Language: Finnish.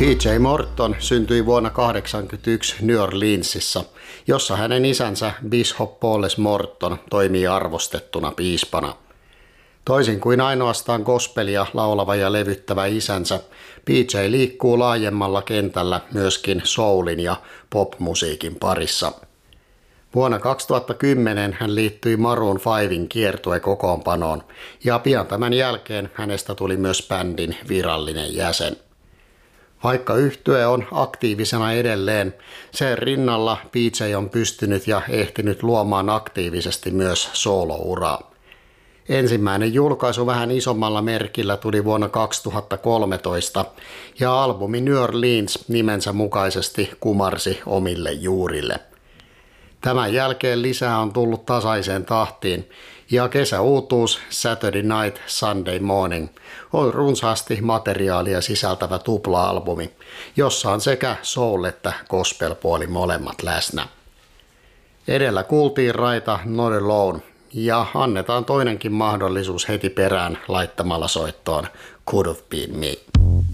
PJ Morton syntyi vuonna 1981 New Orleansissa, jossa hänen isänsä Bishop Paulus Morton toimii arvostettuna piispana. Toisin kuin ainoastaan gospelia laulava ja levyttävä isänsä, PJ liikkuu laajemmalla kentällä myöskin soulin ja popmusiikin parissa. Vuonna 2010 hän liittyi Maroon 5:in kiertuekokoonpanoon ja pian tämän jälkeen hänestä tuli myös bändin virallinen jäsen. Vaikka yhtye on aktiivisena edelleen, sen rinnalla PJ on pystynyt ja ehtinyt luomaan aktiivisesti myös soolouraa. Ensimmäinen julkaisu vähän isommalla merkillä tuli vuonna 2013 ja albumi New Orleans nimensä mukaisesti kumarsi omille juurille. Tämän jälkeen lisää on tullut tasaiseen tahtiin ja kesäuutuus Saturday Night Sunday Morning on runsaasti materiaalia sisältävä tupla-albumi, jossa on sekä soul- että gospel-puoli molemmat läsnä. Edellä kuultiin raita Not Alone ja annetaan toinenkin mahdollisuus heti perään laittamalla soittoon Could Have Been Me.